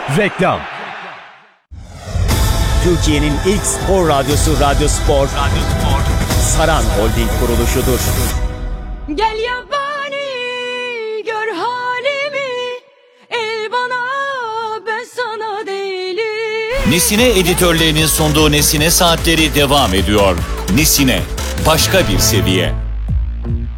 Reklam. Türkiye'nin ilk spor radyosu Radyo Spor, Saran Holding kuruluşudur. Gel yabani gör halimi, el bana ben sana değilim. Nesine editörlerinin sunduğu Nesine Saatleri devam ediyor. Nesine, başka bir seviye.